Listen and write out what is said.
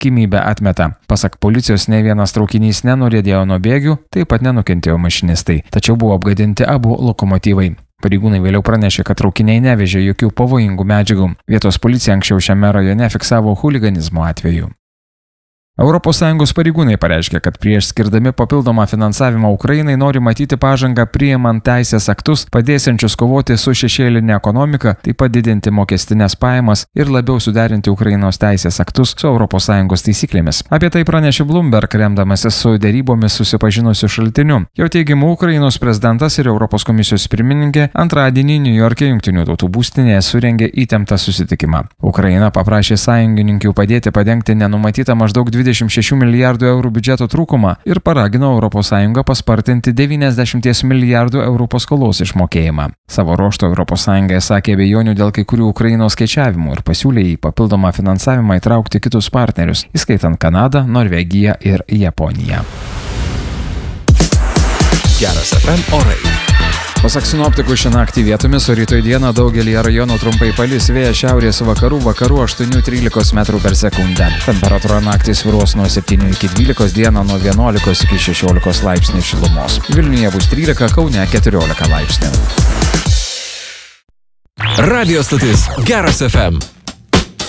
tikimybę atmeta. Pasak policijos, ne vienas traukinys nenuriedėjo nuo bėgių, taip pat nenukentėjo mašinistai, tačiau buvo apgadinti abu lokomotyvai. Pareigūnai vėliau pranešė, kad traukiniai nevežė jokių pavojingų medžiagų. Vietos policija anksčiau šiame rajone fiksavo chuliganizmo atvejų. ES pareigūnai pareiškė, kad prieš skirdami papildomą finansavimą Ukrainai nori matyti pažangą priimant teisės aktus, padėsiančius kovoti su šešėlinė ekonomika, taip pat didinti mokestinės pajamas ir labiau suderinti Ukrainos teisės aktus su ES taisyklėmis. Apie tai pranešė Bloomberg, remdamasis su dėrybomis susipažinusiu šaltiniu. Jo teigimu, Ukrainos prezidentas ir Europos komisijos pirmininkė antradienį New York'e Jungtinių tautų būstinėje surengė įtemptą susitikimą. Ukraina paprašė sąjungininkių padėti padengti nenumatytą maždaug 26 milijardų eurų biudžeto trūkumą ir paragino ES paspartinti 90 milijardų eurų paskolos išmokėjimą. Savo ruožtu ES sakė abejonių dėl kai kurių Ukrainos skaičiavimų ir pasiūlė į papildomą finansavimą įtraukti kitus partnerius, įskaitant Kanadą, Norvegiją ir Japoniją. Geras FM orai. Pasak sinoptikų, šią naktį vietomis, o rytoj dieną daugelį rajonų trumpai palis, vėjas šiaurės vakarų 8–13 m/s. Temperatūra naktį svyruos nuo 7 iki 12, dieną nuo 11 iki 16 laipsnių šilumos. Vilniuje bus 13, Kaune 14 laipsnių. Radio stotis Geras FM.